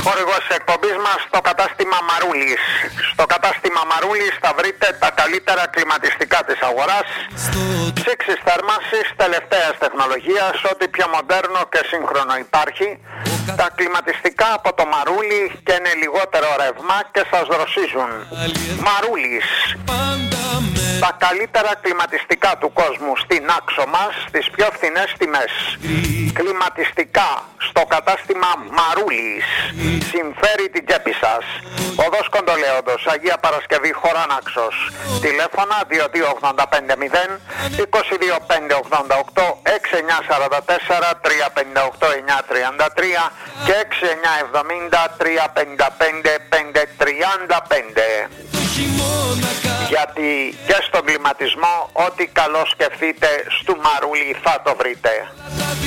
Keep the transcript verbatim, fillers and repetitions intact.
Χορηγός εκπομπής μας το κατάστημα Μαρούλης. Στο κατάστημα Μαρούλης θα βρείτε τα καλύτερα κλιματιστικά της αγοράς, ψήξεις θέρμανσης τελευταίας τεχνολογίας, ό,τι πιο μοντέρνο και σύγχρονο υπάρχει. Τα κλιματιστικά από το Μαρούλι και είναι λιγότερο ρεύμα και σας δροσίζουν. Μαρούλης. Τα καλύτερα κλιματιστικά του κόσμου στην άξο μας, στις πιο φθηνές τιμές. Κλιματιστικά στο κατάστημα Μαρούλης. Συμφέρει την τσέπη σας. Οδός Κοντολέοντος, Αγία Παρασκευή, χώρα Νάξος. Τηλέφωνα δύο δύο ογδόντα πέντε μηδέν είκοσι δύο πέντε ογδόντα οκτώ έξι εννιά σαράντα τέσσερα τρία πέντε οκτώ εννιά τριάντα τρία και έξι εννιά εβδομήντα τρία πενήντα πέντε πέντε τριάντα πέντε. Γιατί και στον κλιματισμό ό,τι καλό σκεφτείτε στου Μαρούλι θα το βρείτε.